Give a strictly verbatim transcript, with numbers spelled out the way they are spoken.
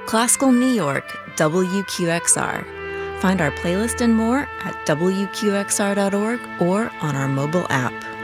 Classical New York, W Q X R. Find our playlist and more at W Q X R dot org or on our mobile app.